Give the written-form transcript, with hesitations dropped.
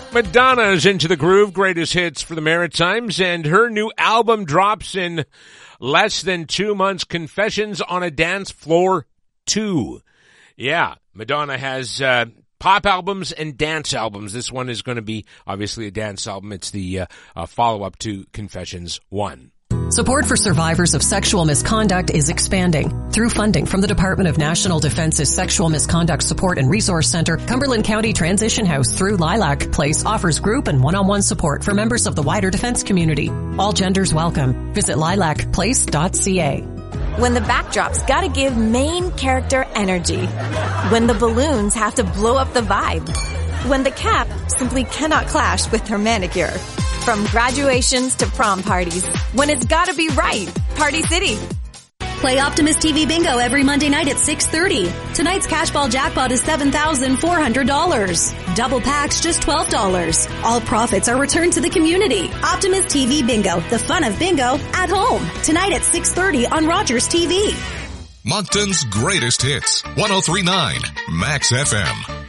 Madonna is into the groove, greatest hits for the Maritimes, and her new album drops in less than 2 months. Confessions on a Dance Floor 2. Yeah, Madonna has pop albums and dance albums. This one is going to be obviously a dance album. It's the follow-up to Confessions 1. Support for survivors of sexual misconduct is expanding. Through funding from the Department of National Defense's Sexual Misconduct Support and Resource Center, Cumberland County Transition House through Lilac Place offers group and one-on-one support for members of the wider defense community. All genders welcome. Visit lilacplace.ca. When the backdrop's gotta give main character energy. When the balloons have to blow up the vibe. When the cap simply cannot clash with her manicure. From graduations to prom parties, when it's gotta be right. Party City. Play Optimus TV Bingo every Monday night at 6:30. Tonight's cash ball jackpot is $7,400. Double packs just $12. All profits are returned to the community. Optimus TV Bingo, the fun of bingo at home. Tonight at 6:30 on Rogers TV. Moncton's greatest hits, 103.9 Max FM.